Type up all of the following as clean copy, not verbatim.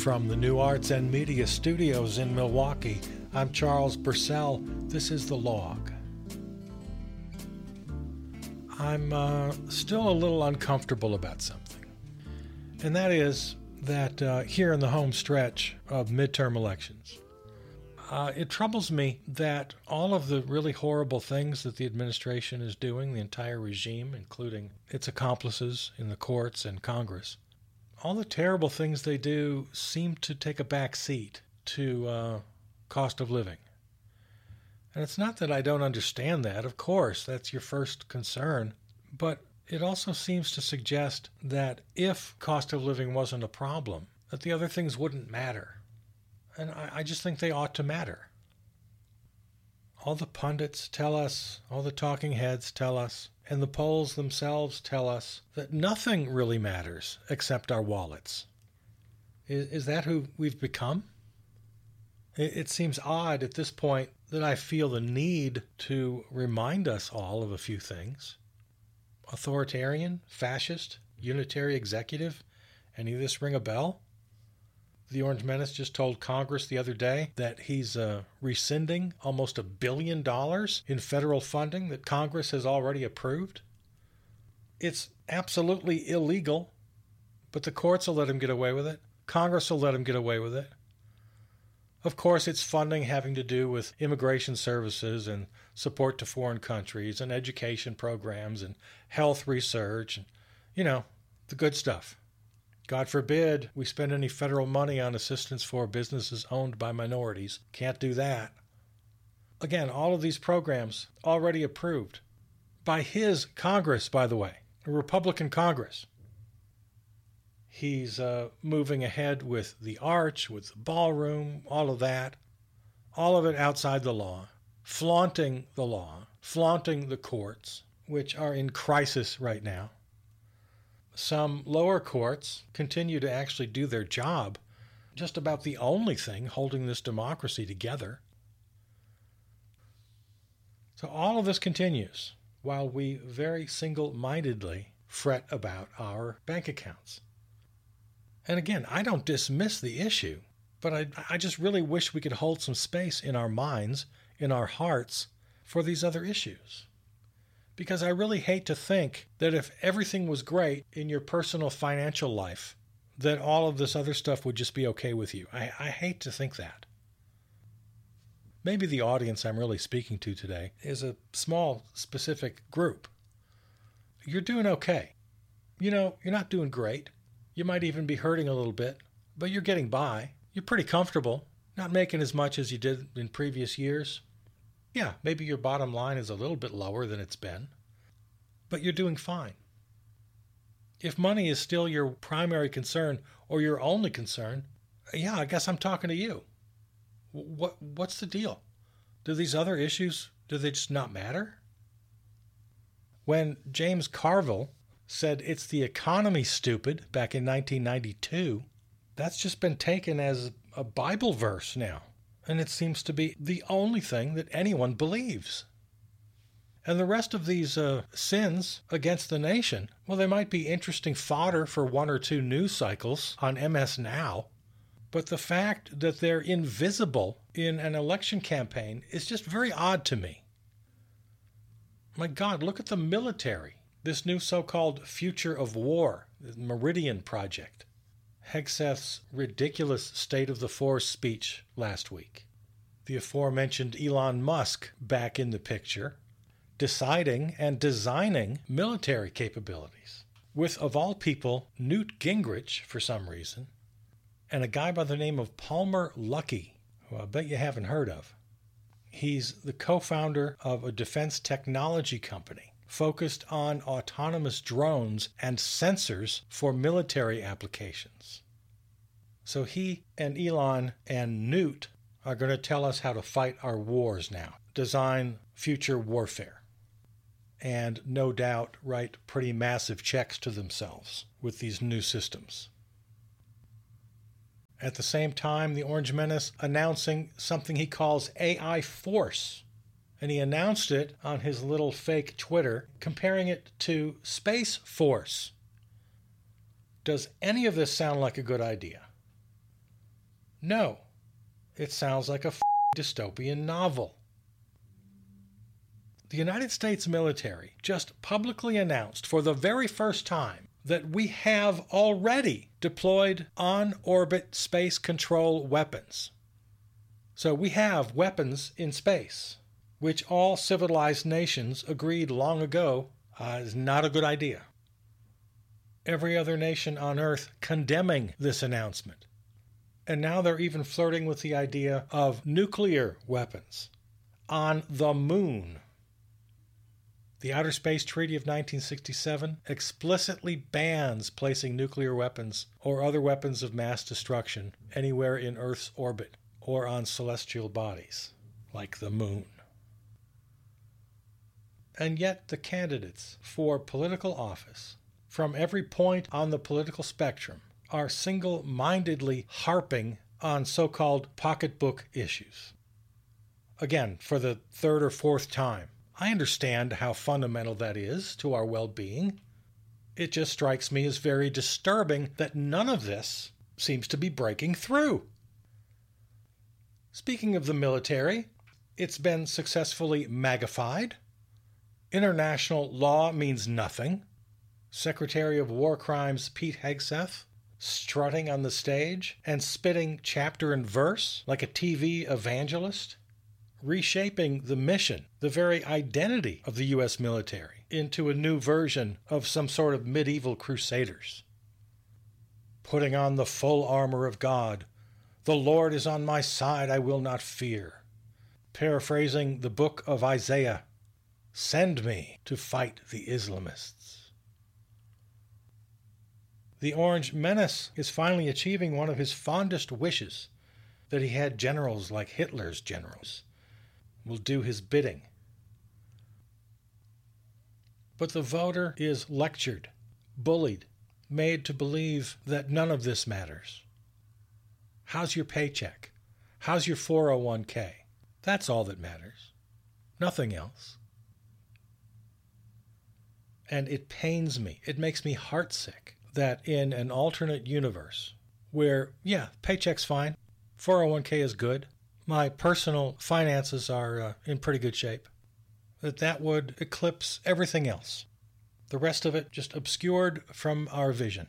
From the New Arts and Media Studios in Milwaukee, I'm Charles Purcell. This is The Log. I'm still a little uncomfortable about something. And that is that here in the home stretch of midterm elections, it troubles me that all of the really horrible things that the administration is doing, the entire regime, including its accomplices in the courts and Congress, all the terrible things they do seem to take a back seat to cost of living. And it's not that I don't understand that. Of course, that's your first concern. But it also seems to suggest that if cost of living wasn't a problem, that the other things wouldn't matter. And I just think they ought to matter. All the pundits tell us, all the talking heads tell us, and the polls themselves tell us that nothing really matters except our wallets. Is that who we've become? It seems odd at this point that I feel the need to remind us all of a few things. Authoritarian, fascist, unitary executive, any of this ring a bell? The Orange Menace just told Congress the other day that he's rescinding almost $1 billion in federal funding that Congress has already approved. It's absolutely illegal, but the courts will let him get away with it. Congress will let him get away with it. Of course, it's funding having to do with immigration services and support to foreign countries and education programs and health research and, the good stuff. God forbid we spend any federal money on assistance for businesses owned by minorities. Can't do that. Again, all of these programs already approved by his Congress, by the way, a Republican Congress. He's moving ahead with the arch, with the ballroom, all of that. All of it outside the law, flaunting the law, flaunting the courts, which are in crisis right now. Some lower courts continue to actually do their job, just about the only thing holding this democracy together. So all of this continues while we very single-mindedly fret about our bank accounts. And again, I don't dismiss the issue, but I just really wish we could hold some space in our minds, in our hearts, for these other issues. Because I really hate to think that if everything was great in your personal financial life, that all of this other stuff would just be okay with you. I hate to think that. Maybe the audience I'm really speaking to today is a small, specific group. You're doing okay. You're not doing great. You might even be hurting a little bit, but you're getting by. You're pretty comfortable, not making as much as you did in previous years. Yeah, maybe your bottom line is a little bit lower than it's been, but you're doing fine. If money is still your primary concern or your only concern, yeah, I guess I'm talking to you. What's the deal? Do these other issues, do they just not matter? When James Carville said it's the economy, stupid, back in 1992, that's just been taken as a Bible verse now. And it seems to be the only thing that anyone believes. And the rest of these sins against the nation, well, they might be interesting fodder for one or two news cycles on MS Now, but the fact that they're invisible in an election campaign is just very odd to me. My God, look at the military, this new so-called future of war, the Meridian Project. Hegseth's ridiculous State of the Force speech last week. The aforementioned Elon Musk back in the picture, deciding and designing military capabilities. With, of all people, Newt Gingrich, for some reason, and a guy by the name of Palmer Luckey, who I bet you haven't heard of. He's the co-founder of a defense technology company focused on autonomous drones and sensors for military applications. So he and Elon and Newt are going to tell us how to fight our wars now, design future warfare, and no doubt write pretty massive checks to themselves with these new systems. At the same time, the Orange Menace announcing something he calls AI Force. And he announced it on his little fake Twitter, comparing it to Space Force. Does any of this sound like a good idea? No, it sounds like a dystopian novel. The United States military just publicly announced for the very first time that we have already deployed on-orbit space control weapons. So we have weapons in space, which all civilized nations agreed long ago is not a good idea. Every other nation on Earth condemning this announcement. And now they're even flirting with the idea of nuclear weapons on the moon. The Outer Space Treaty of 1967 explicitly bans placing nuclear weapons or other weapons of mass destruction anywhere in Earth's orbit or on celestial bodies, like the moon. And yet the candidates for political office from every point on the political spectrum are single-mindedly harping on so-called pocketbook issues. Again, for the third or fourth time, I understand how fundamental that is to our well-being. It just strikes me as very disturbing that none of this seems to be breaking through. Speaking of the military, it's been successfully magnified. International law means nothing. Secretary of War Crimes Pete Hegseth strutting on the stage and spitting chapter and verse like a TV evangelist, reshaping the mission, the very identity of the U.S. military, into a new version of some sort of medieval crusaders. Putting on the full armor of God, "The Lord is on my side, I will not fear." Paraphrasing the book of Isaiah, "Send me to fight the Islamists." The Orange Menace is finally achieving one of his fondest wishes, that he had generals like Hitler's generals will do his bidding. But the voter is lectured, bullied, made to believe that none of this matters. How's your paycheck? How's your 401k? That's all that matters. Nothing else. And it pains me, it makes me heartsick that in an alternate universe where, yeah, paycheck's fine, 401k is good, my personal finances are in pretty good shape, that would eclipse everything else. The rest of it just obscured from our vision.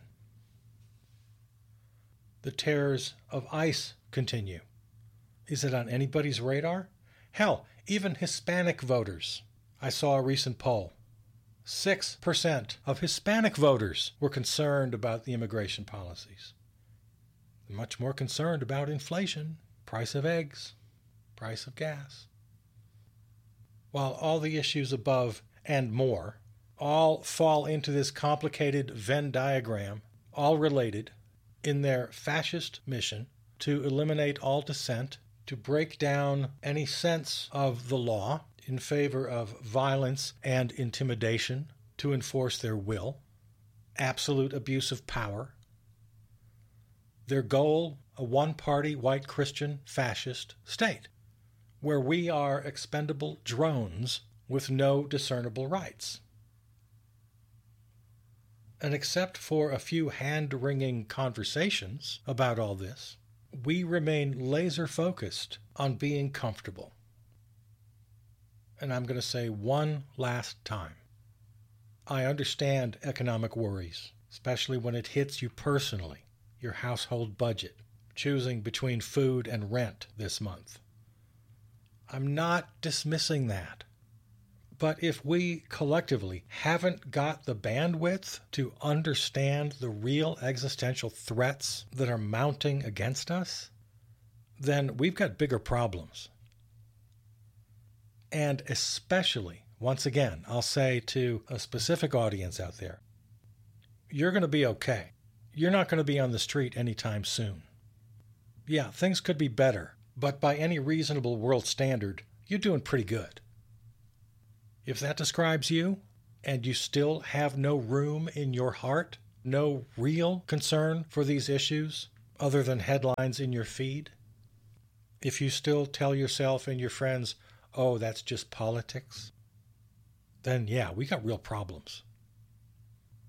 The terrors of ICE continue. Is it on anybody's radar? Hell, even Hispanic voters. I saw a recent poll. 6% of Hispanic voters were concerned about the immigration policies. Much more concerned about inflation, price of eggs, price of gas. While all the issues above and more all fall into this complicated Venn diagram, all related in their fascist mission to eliminate all dissent, to break down any sense of the law in favor of violence and intimidation, to enforce their will, absolute abuse of power. Their goal, a one-party white Christian fascist state, where we are expendable drones with no discernible rights. And except for a few hand-wringing conversations about all this, we remain laser-focused on being comfortable. And I'm going to say one last time, I understand economic worries, especially when it hits you personally, your household budget, choosing between food and rent this month. I'm not dismissing that. But if we collectively haven't got the bandwidth to understand the real existential threats that are mounting against us, then we've got bigger problems. And especially, once again, I'll say to a specific audience out there, you're going to be okay. You're not going to be on the street anytime soon. Yeah, things could be better, but by any reasonable world standard, you're doing pretty good. If that describes you, and you still have no room in your heart, no real concern for these issues other than headlines in your feed, if you still tell yourself and your friends, oh, that's just politics, then yeah, we got real problems.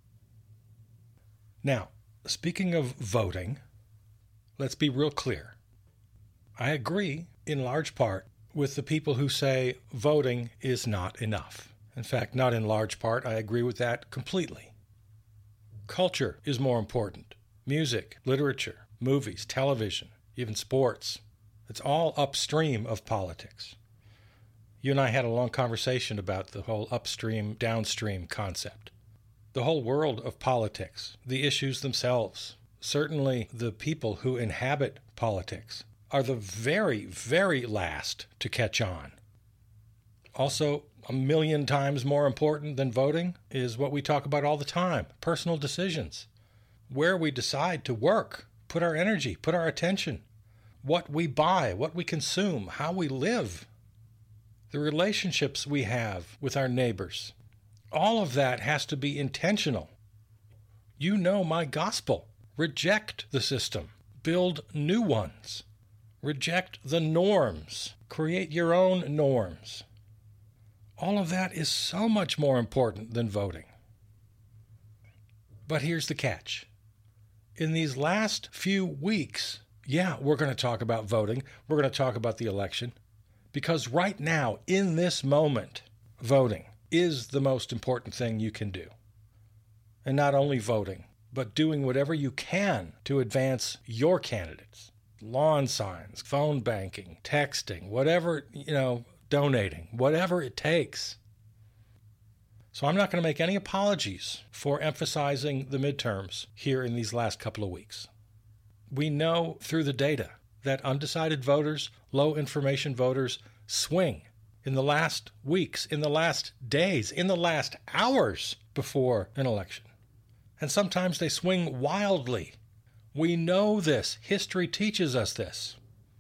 Now, speaking of voting, let's be real clear. I agree in large part with the people who say voting is not enough. In fact, not in large part, I agree with that completely. Culture is more important. Music, literature, movies, television, even sports. It's all upstream of politics. You and I had a long conversation about the whole upstream, downstream concept. The whole world of politics, the issues themselves, certainly the people who inhabit politics, are the very, very last to catch on. Also, 1,000,000 times more important than voting is what we talk about all the time, personal decisions. Where we decide to work, put our energy, put our attention, what we buy, what we consume, how we live, the relationships we have with our neighbors. All of that has to be intentional. You know my gospel. Reject the system. Build new ones. Reject the norms. Create your own norms. All of that is so much more important than voting. But here's the catch. In these last few weeks, we're going to talk about voting. We're going to talk about the election. Because right now, in this moment, voting is the most important thing you can do. And not only voting, but doing whatever you can to advance your candidates. Lawn signs, phone banking, texting, whatever, donating, whatever it takes. So I'm not going to make any apologies for emphasizing the midterms here in these last couple of weeks. We know through the data that undecided voters, low information voters swing in the last weeks, in the last days, in the last hours before an election. And sometimes they swing wildly. We know this. History teaches us this.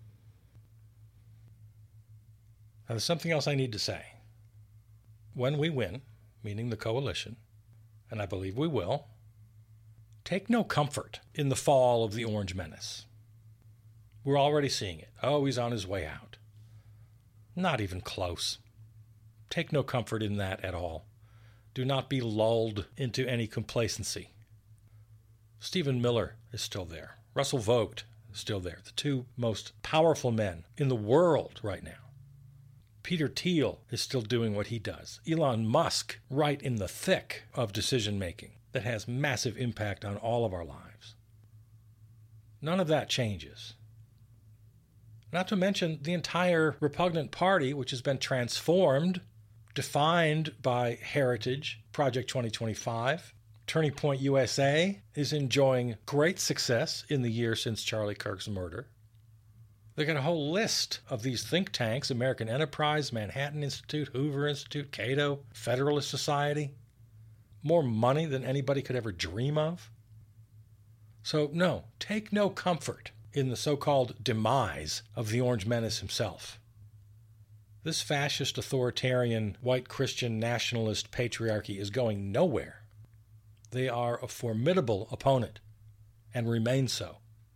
Now, there's something else I need to say. When we win, meaning the coalition, and I believe we will, take no comfort in the fall of the Orange Menace. We're already seeing it. Oh, he's on his way out. Not even close. Take no comfort in that at all. Do not be lulled into any complacency. Stephen Miller is still there. Russell Vogt is still there. The two most powerful men in the world right now. Peter Thiel is still doing what he does. Elon Musk, right in the thick of decision-making that has massive impact on all of our lives. None of that changes. Not to mention the entire repugnant party, which has been transformed, defined by Heritage, Project 2025. Turning Point USA is enjoying great success in the year since Charlie Kirk's murder. They got a whole list of these think tanks, American Enterprise, Manhattan Institute, Hoover Institute, Cato, Federalist Society. More money than anybody could ever dream of. So no, take no comfort in the so-called demise of the Orange Menace himself. This fascist, authoritarian, white Christian nationalist patriarchy is going nowhere. They are a formidable opponent and remain so.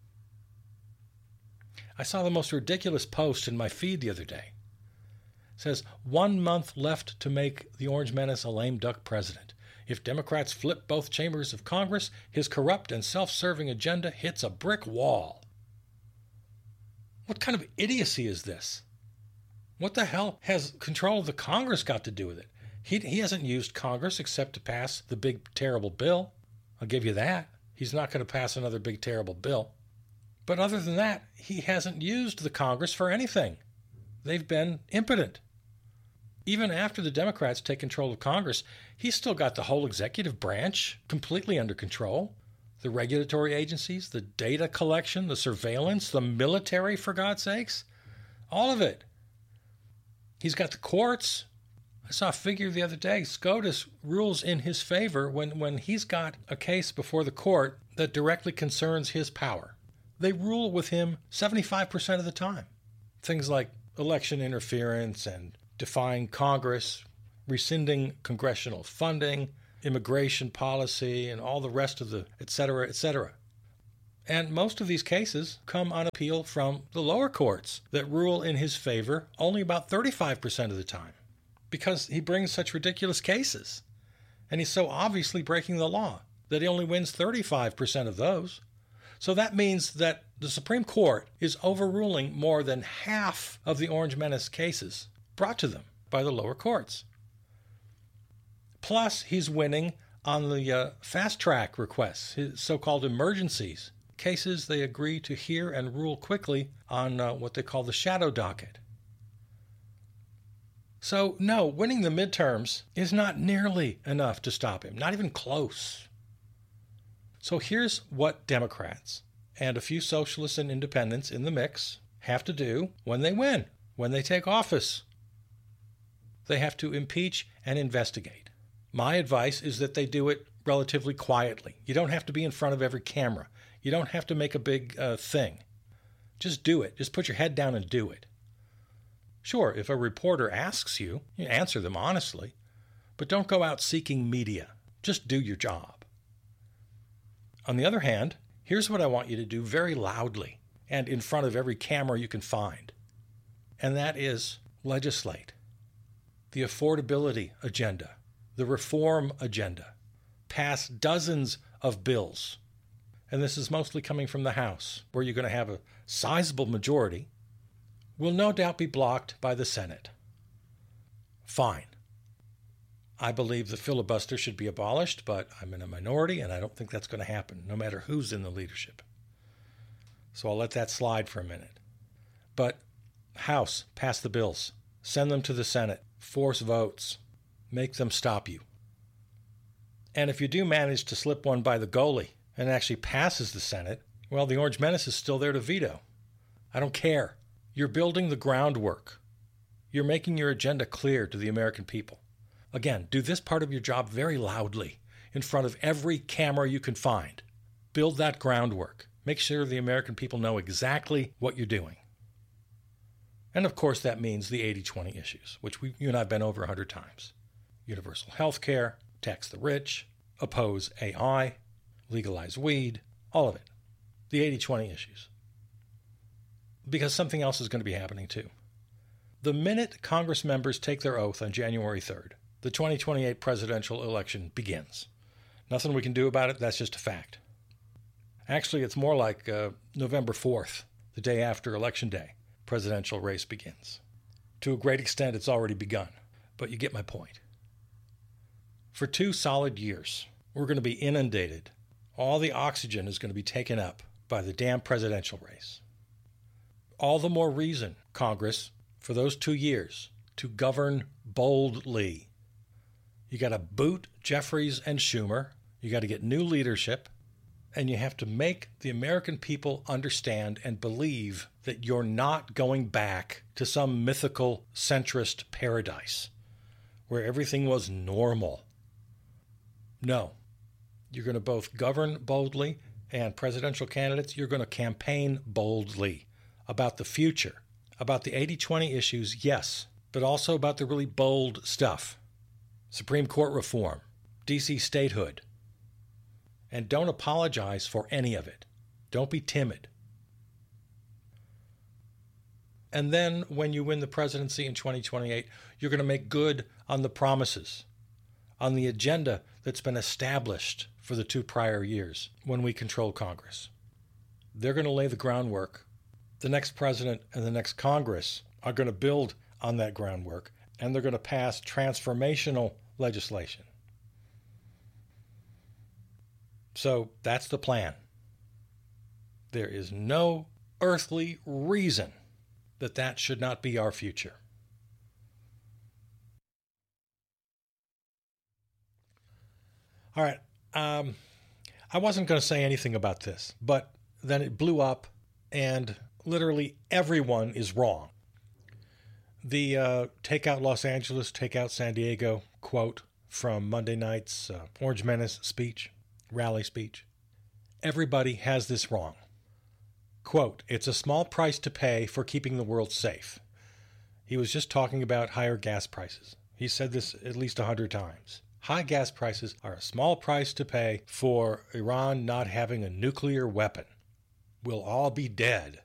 I saw the most ridiculous post in my feed the other day. It says, 1 month left to make the Orange Menace a lame duck president. If Democrats flip both chambers of Congress, his corrupt and self-serving agenda hits a brick wall. What kind of idiocy is this? What the hell has control of the Congress got to do with it? He hasn't used Congress except to pass the big, terrible bill. I'll give you that. He's not going to pass another big, terrible bill. But other than that, he hasn't used the Congress for anything. They've been impotent. Even after the Democrats take control of Congress, he's still got the whole executive branch completely under control. The regulatory agencies, the data collection, the surveillance, the military, for God's sakes. All of it. He's got the courts. I saw a figure the other day. SCOTUS rules in his favor when he's got a case before the court that directly concerns his power. They rule with him 75% of the time. Things like election interference and defying Congress, rescinding congressional funding, immigration policy, and all the rest of the et cetera, et cetera. And most of these cases come on appeal from the lower courts that rule in his favor only about 35% of the time because he brings such ridiculous cases. And he's so obviously breaking the law that he only wins 35% of those. So that means that the Supreme Court is overruling more than half of the Orange Menace cases brought to them by the lower courts. Plus, he's winning on the fast track requests, his so-called emergencies, cases they agree to hear and rule quickly on what they call the shadow docket. So, no, winning the midterms is not nearly enough to stop him, not even close. So here's what Democrats and a few socialists and independents in the mix have to do when they win, when they take office. They have to impeach and investigate. My advice is that they do it relatively quietly. You don't have to be in front of every camera. You don't have to make a big thing. Just do it. Just put your head down and do it. Sure, if a reporter asks you, you answer them honestly, but don't go out seeking media. Just do your job. On the other hand, here's what I want you to do very loudly and in front of every camera you can find, and that is legislate. The affordability agenda, the reform agenda, pass dozens of bills, and this is mostly coming from the House, where you're going to have a sizable majority, will no doubt be blocked by the Senate. Fine. I believe the filibuster should be abolished, but I'm in a minority, and I don't think that's going to happen, no matter who's in the leadership. So I'll let that slide for a minute. But House, pass the bills. Send them to the Senate. Force votes. Make them stop you. And if you do manage to slip one by the goalie and it actually passes the Senate, well, the Orange Menace is still there to veto. I don't care. You're building the groundwork. You're making your agenda clear to the American people. Again, do this part of your job very loudly, in front of every camera you can find. Build that groundwork. Make sure the American people know exactly what you're doing. And of course, that means the 80-20 issues, which you and I have been over 100 times. Universal health care, tax the rich, oppose AI, legalize weed, all of it. The 80-20 issues. Because something else is going to be happening too. The minute Congress members take their oath on January 3rd, the 2028 presidential election begins. Nothing we can do about it, that's just a fact. Actually, it's more like November 4th, the day after Election Day, presidential race begins. To a great extent, it's already begun, but you get my point. For 2 solid years, we're going to be inundated. All the oxygen is going to be taken up by the damn presidential race. All the more reason, Congress, for those 2 years, to govern boldly. You got to boot Jeffries and Schumer. You got to get new leadership. And you have to make the American people understand and believe that you're not going back to some mythical centrist paradise where everything was normal. No. You're going to both govern boldly, and presidential candidates, you're going to campaign boldly about the future, about the 80-20 issues, yes, but also about the really bold stuff. Supreme Court reform, D.C. statehood. And don't apologize for any of it. Don't be timid. And then when you win the presidency in 2028, you're going to make good on the promises, on the agenda that's been established for the 2 prior years when we control Congress. They're going to lay the groundwork. The next president and the next Congress are going to build on that groundwork, and they're going to pass transformational legislation. So that's the plan. There is no earthly reason that should not be our future. All right. I wasn't going to say anything about this, but then it blew up, and literally everyone is wrong. The Take Out Los Angeles, Take Out San Diego quote from Monday night's Orange Menace speech, rally speech. Everybody has this wrong. Quote, "It's a small price to pay for keeping the world safe." He was just talking about higher gas prices. He said this at least 100 times. High gas prices are a small price to pay for Iran not having a nuclear weapon. We'll all be dead.